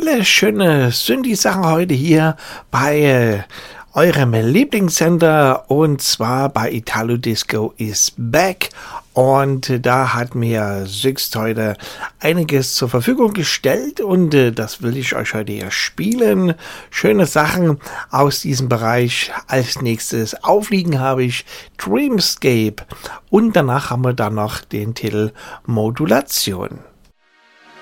viele schöne Synthi-Sachen heute hier bei eurem Lieblingssender, und zwar bei Italo Disco is Back. Und da hat mir Sixt heute einiges zur Verfügung gestellt, und das will ich euch heute hier spielen. Schöne Sachen aus diesem Bereich. Als nächstes aufliegen habe ich Dreamscape, und danach haben wir dann noch den Titel Modulation.